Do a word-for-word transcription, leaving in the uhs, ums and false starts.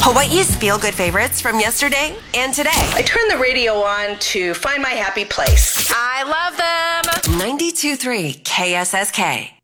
Hawaii's feel-good favorites from yesterday and today. I turned the radio on to find my happy place. I love them. ninety-two point three K S S K.